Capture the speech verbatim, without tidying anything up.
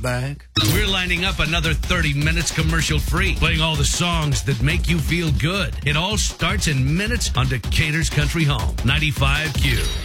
back. We're lining up another thirty minutes commercial-free, playing all the songs that make you feel good. It all starts in minutes on Decatur's Country Home, ninety-five Q.